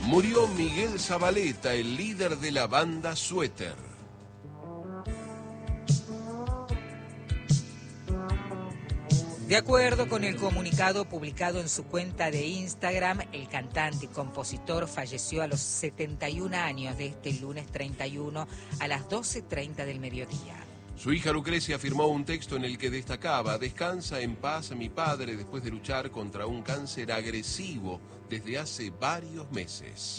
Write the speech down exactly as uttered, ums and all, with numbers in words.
Murió Miguel Zabaleta, el líder de la banda Suéter. De acuerdo con el comunicado publicado en su cuenta de Instagram, el cantante y compositor falleció a los setenta y un años de este lunes treinta y uno a las doce treinta del mediodía. Su hija Lucrecia firmó un texto en el que destacaba: descansa en paz mi padre después de luchar contra un cáncer agresivo desde hace varios meses.